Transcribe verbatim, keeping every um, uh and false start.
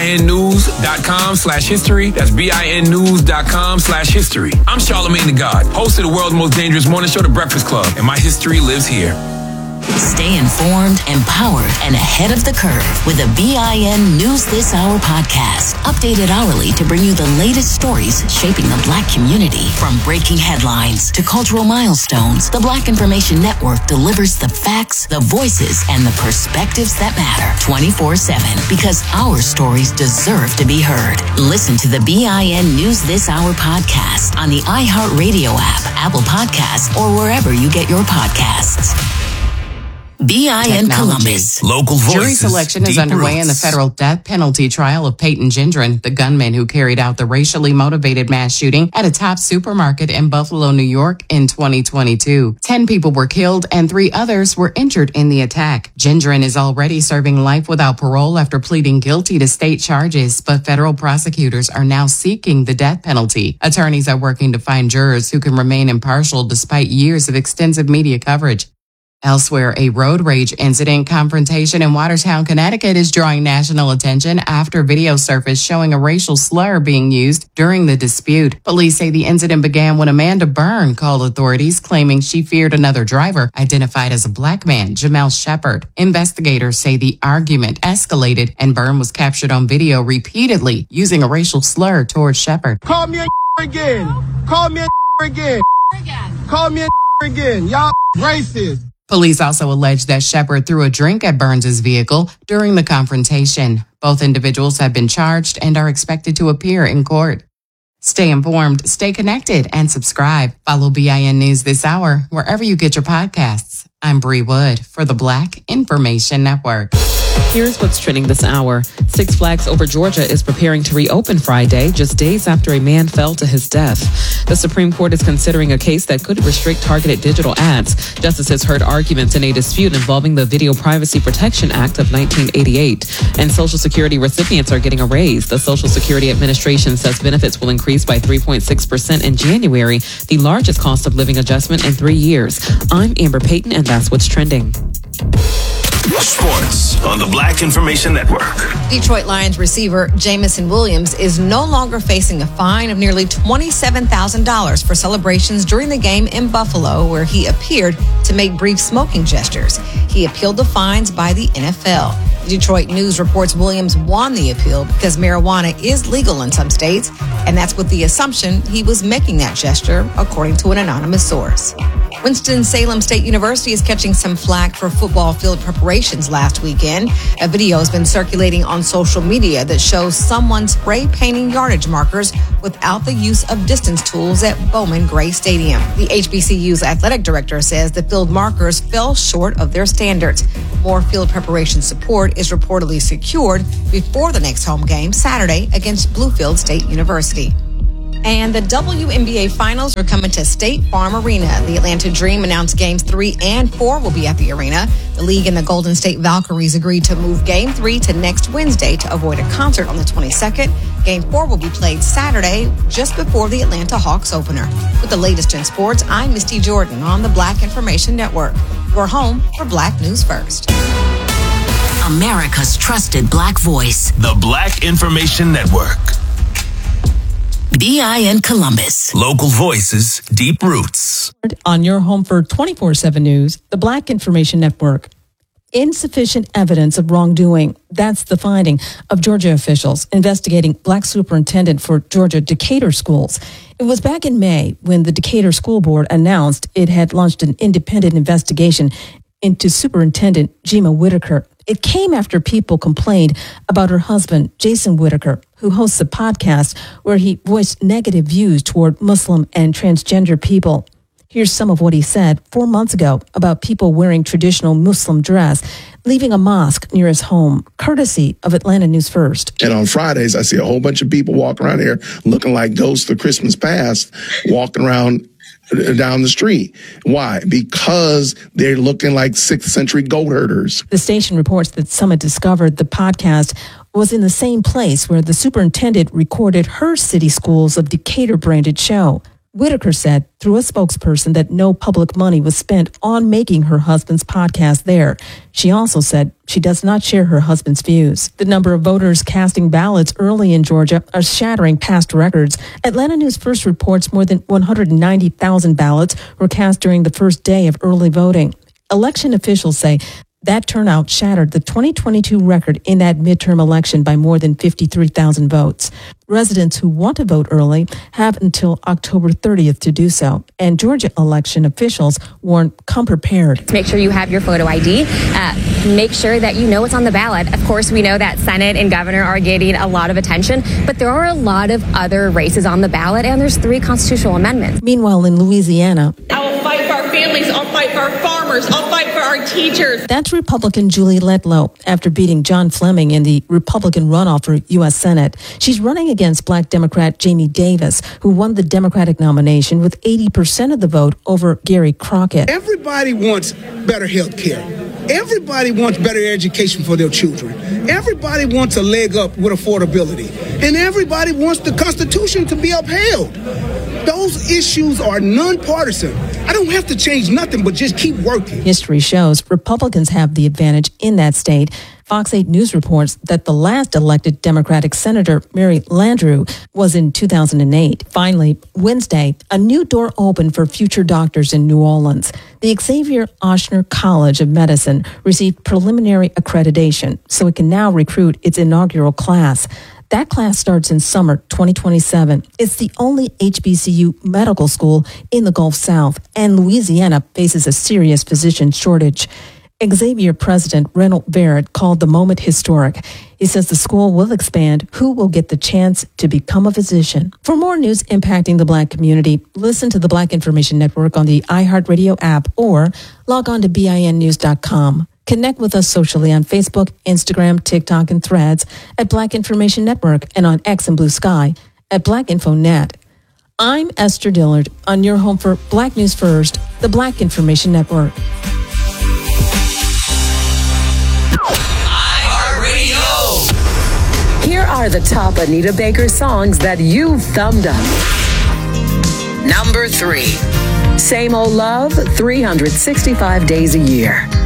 binnews.com slash history. That's binnews.com slash history. I'm Charlamagne the God, host of the world's most dangerous morning show, The Breakfast Club, and my history lives here. Stay informed, empowered, and ahead of the curve with the B I N News This Hour podcast. Updated hourly to bring you the latest stories shaping the Black community. From breaking headlines to cultural milestones, the Black Information Network delivers the facts, the voices, and the perspectives that matter twenty-four seven, because our stories deserve to be heard. Listen to the B I N News This Hour podcast on the iHeartRadio app, Apple Podcasts, or wherever you get your podcasts. B I N Columbus. Local voices. Jury selection is underway roots. in the federal death penalty trial of Peyton Gendron, the gunman who carried out the racially motivated mass shooting at a Tops supermarket in Buffalo, New York in twenty twenty-two. Ten people were killed and three others were injured in the attack. Gendron is already serving life without parole after pleading guilty to state charges, but federal prosecutors are now seeking the death penalty. Attorneys are working to find jurors who can remain impartial despite years of extensive media coverage. Elsewhere, a road rage incident confrontation in Watertown, Connecticut is drawing national attention after video surfaced showing a racial slur being used during the dispute. Police say the incident began when Amanda Byrne called authorities claiming she feared another driver identified as a black man, Jamel Shepard. Investigators say the argument escalated and Byrne was captured on video repeatedly using a racial slur towards Shepard. Call me a again. Call me a again. Call me a again. Y'all racist. Police also allege that Shepard threw a drink at Burns' vehicle during the confrontation. Both individuals have been charged and are expected to appear in court. Stay informed, stay connected, and subscribe. Follow B I N News This Hour wherever you get your podcasts. I'm Bree Wood for the Black Information Network. Here's what's trending this hour. Six Flags Over Georgia is preparing to reopen Friday, just days after a man fell to his death. The Supreme Court is considering a case that could restrict targeted digital ads. Justices heard arguments in a dispute involving the Video Privacy Protection Act of nineteen eighty-eight. And Social Security recipients are getting a raise. The Social Security Administration says benefits will increase by three point six percent in January, the largest cost of living adjustment in three years. I'm Amber Payton, and that's what's trending. Sports on the Black Information Network. Detroit Lions receiver Jameson Williams is no longer facing a fine of nearly twenty-seven thousand dollars for celebrations during the game in Buffalo, where he appeared to make brief smoking gestures. He appealed the fines by the N F L. Detroit News reports Williams won the appeal because marijuana is legal in some states, and that's with the assumption he was making that gesture, according to an anonymous source. Winston-Salem State University is catching some flack for football field preparations last weekend. A video has been circulating on social media that shows someone spray painting yardage markers without the use of distance tools at Bowman Gray Stadium. The H B C U's athletic director says the field markers fell short of their standards. More field preparation support is reportedly secured before the next home game Saturday against Bluefield State University. And the W N B A Finals are coming to State Farm Arena. The Atlanta Dream announced games three and four will be at the arena. The league and the Golden State Valkyries agreed to move game three to next Wednesday to avoid a concert on the twenty-second. Game four will be played Saturday, just before the Atlanta Hawks opener. With the latest in sports, I'm Misty Jordan on the Black Information Network. We're home for Black News First. America's trusted Black voice. The Black Information Network. B I N Columbus. Local voices, deep roots. On your home for twenty-four seven News, the Black Information Network. Insufficient evidence of wrongdoing. That's the finding of Georgia officials investigating Black superintendent for Georgia Decatur schools. It was back in May when the Decatur School Board announced it had launched an independent investigation into Superintendent Jima Whitaker. It came after people complained about her husband, Jason Whitaker, who hosts a podcast where he voiced negative views toward Muslim and transgender people. Here's some of what he said four months ago about people wearing traditional Muslim dress, leaving a mosque near his home, courtesy of Atlanta News First. And on Fridays, I see a whole bunch of people walking around here looking like ghosts of Christmas past, walking around down the street. Why? Because they're looking like sixth century goat herders. The station reports that some had discovered the podcast was in the same place where the superintendent recorded her city schools of Decatur branded show. Whitaker said through a spokesperson that no public money was spent on making her husband's podcast there. She also said she does not share her husband's views. The number of voters casting ballots early in Georgia are shattering past records. Atlanta News First reports more than one hundred ninety thousand ballots were cast during the first day of early voting. Election officials say that turnout shattered the twenty twenty-two record in that midterm election by more than fifty-three thousand votes. Residents who want to vote early have until October thirtieth to do so. And Georgia election officials warn, come prepared. Make sure you have your photo I D. Uh, make sure that you know what's on the ballot. Of course, we know that Senate and governor are getting a lot of attention, but there are a lot of other races on the ballot, and there's three constitutional amendments. Meanwhile, in Louisiana, I will fight for our families. I'll fight for our farmers. I'll fight for our teachers. That's Republican Julie Letlow after beating John Fleming in the Republican runoff for U S Senate. She's running against Black Democrat Jamie Davis, who won the Democratic nomination with eighty percent of the vote over Gary Crockett. Everybody wants better health care. Everybody wants better education for their children. Everybody wants a leg up with affordability. And everybody wants the Constitution to be upheld. Those issues are nonpartisan. I don't have to change nothing, but just keep working. History shows Republicans have the advantage in that state. Fox eight News reports that the last elected Democratic Senator, Mary Landrieu, was in two thousand eight. Finally, Wednesday, a new door opened for future doctors in New Orleans. The Xavier Ochsner College of Medicine received preliminary accreditation, so it can now recruit its inaugural class. That class starts in summer twenty twenty-seven. It's the only H B C U medical school in the Gulf South, and Louisiana faces a serious physician shortage. Xavier President Reynold Barrett called the moment historic. He says the school will expand who will get the chance to become a physician. For more news impacting the Black community, listen to the Black Information Network on the iHeartRadio app or log on to B I N news dot com. Connect with us socially on Facebook, Instagram, TikTok, and Threads at Black Information Network and on X and Blue Sky at Black Info Net. I'm Esther Dillard on your home for Black News First, the Black Information Network. Here are the top Anita Baker songs that you've thumbed up. Number three, Same Old Love, three hundred sixty-five days a year.